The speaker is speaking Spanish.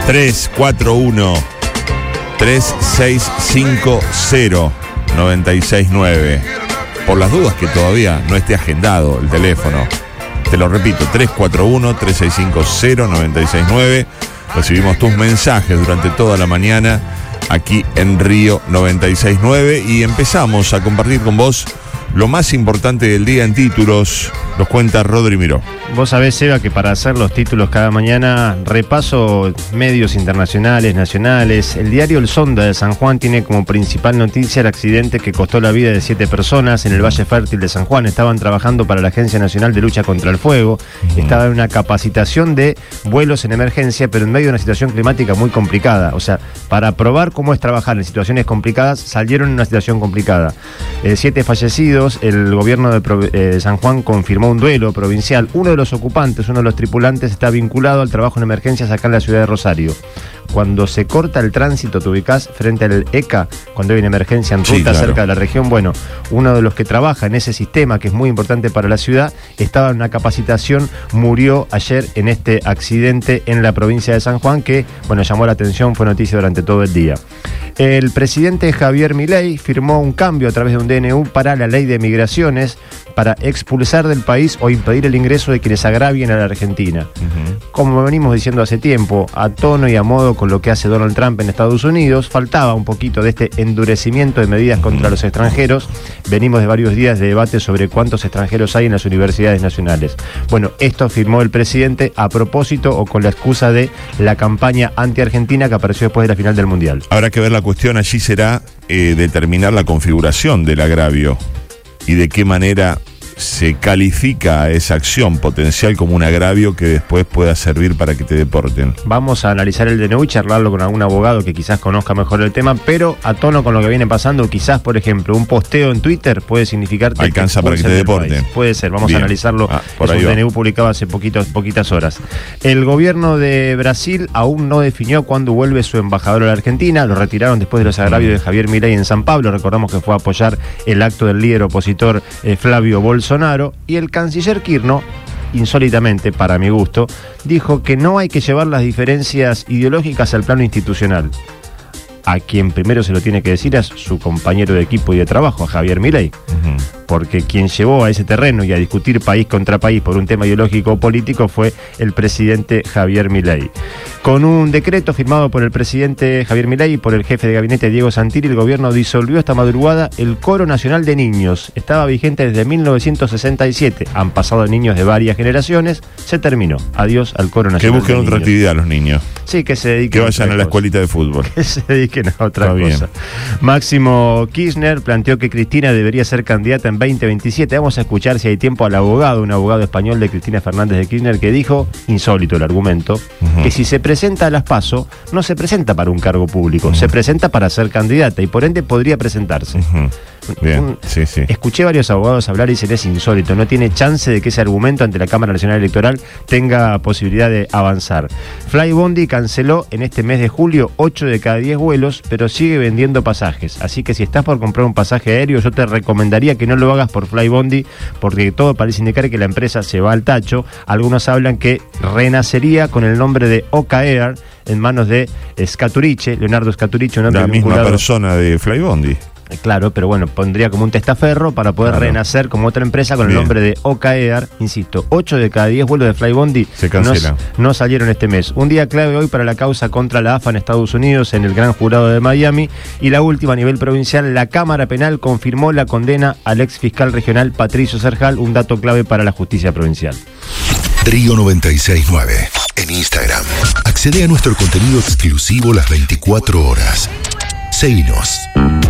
341-3650-969. Por las dudas que todavía no esté agendado el teléfono. Te lo repito, 341-3650-969. Recibimos tus mensajes durante toda la mañana aquí en Río 96.9 y empezamos a compartir con vos lo más importante del día en títulos. Nos cuenta Rodri Miró. Vos sabés, Seba, que para hacer los títulos cada mañana repaso medios internacionales, nacionales. El diario El Sonda de San Juan tiene como principal noticia el accidente que costó la vida de 7 personas en el Valle Fértil de San Juan. Estaban trabajando para la Agencia Nacional de Lucha contra el Fuego. Estaban en una capacitación de vuelos en emergencia, pero en medio de una situación climática muy complicada. O sea, para probar cómo es trabajar en situaciones complicadas, salieron en una situación complicada. 7 fallecidos. El gobierno de San Juan confirmó un duelo provincial. Uno de los ocupantes, uno de los tripulantes, está vinculado al trabajo en emergencias acá en la ciudad de Rosario. Cuando se corta el tránsito, te ubicás frente al ECA, cuando hay una emergencia en ruta, sí, claro, cerca de la región. Bueno, uno de los que trabaja en ese sistema, que es muy importante para la ciudad, estaba en una capacitación, murió ayer en este accidente en la provincia de San Juan, que, bueno, llamó la atención, fue noticia durante todo el día. El presidente Javier Milei firmó un cambio a través de un DNU para la ley de migraciones, para expulsar del país o impedir el ingreso de quienes agravien a la Argentina. Como venimos diciendo hace tiempo, a tono y a modo con lo que hace Donald Trump en Estados Unidos, faltaba un poquito de este endurecimiento de medidas contra los extranjeros. Venimos de varios días de debate sobre cuántos extranjeros hay en las universidades nacionales. Bueno, esto firmó el presidente a propósito o con la excusa de la campaña anti-argentina que apareció después de la final del Mundial. Habrá que ver la cuestión allí será determinar la configuración del agravio y de qué manera se califica esa acción potencial como un agravio que después pueda servir para que te deporten. Vamos a analizar el DNU y charlarlo con algún abogado que quizás conozca mejor el tema, pero a tono con lo que viene pasando, quizás, por ejemplo, un posteo en Twitter puede significar... Alcanza para que te deporten. Puede ser, vamos Bien. A analizarlo. Es un DNU publicado hace poquitas horas. El gobierno de Brasil aún no definió cuándo vuelve su embajador a la Argentina. Lo retiraron después de los agravios de Javier Milei en San Pablo. Recordamos que fue a apoyar el acto del líder opositor Flavio Bolsonaro. Y el canciller Kirchner, insólitamente para mi gusto, dijo que no hay que llevar las diferencias ideológicas al plano institucional. A quien primero se lo tiene que decir es su compañero de equipo y de trabajo, a Javier Milei. Porque quien llevó a ese terreno y a discutir país contra país por un tema ideológico o político fue el presidente Javier Milei. Con un decreto firmado por el presidente Javier Milei y por el jefe de gabinete Diego Santilli, el gobierno disolvió esta madrugada el Coro Nacional de Niños. Estaba vigente desde 1967. Han pasado niños de varias generaciones. Se terminó. Adiós al Coro Nacional. Que busquen otra actividad los niños. Sí, que se dediquen. Que vayan a la escuelita de fútbol. Que se dediquen a otra cosa. Máximo Kirchner planteó que Cristina debería ser candidata en 2027. Vamos a escuchar, si hay tiempo, al abogado, un abogado español de Cristina Fernández de Kirchner, que dijo, insólito el argumento, que si se presenta a las PASO, no se presenta para un cargo público, se presenta para ser candidata y por ende podría presentarse. Bien, sí. Escuché varios abogados hablar y dicen, es insólito, no tiene chance de que ese argumento ante la Cámara Nacional Electoral tenga posibilidad de avanzar. Flybondi canceló en este mes de julio 8 de cada 10 vuelos, pero sigue vendiendo pasajes. Así que si estás por comprar un pasaje aéreo, yo te recomendaría que no lo hagas por Flybondi, porque todo parece indicar que la empresa se va al tacho. Algunos hablan que renacería con el nombre de Oca Air en manos de Scaturice, Leonardo Scaturice, un hombre la misma persona de Flybondi. Claro, pero bueno, pondría como un testaferro para poder renacer como otra empresa con el nombre de Oca Air. Insisto, 8 de cada 10 vuelos de Flybondi se cancelan. No salieron este mes. Un día clave hoy para la causa contra la AFA en Estados Unidos, en el Gran Jurado de Miami. Y la última, a nivel provincial, la Cámara Penal confirmó la condena al ex fiscal regional Patricio Serjal, un dato clave para la justicia provincial. Río 96.9 en Instagram. Accede a nuestro contenido exclusivo las 24 horas. Seguinos.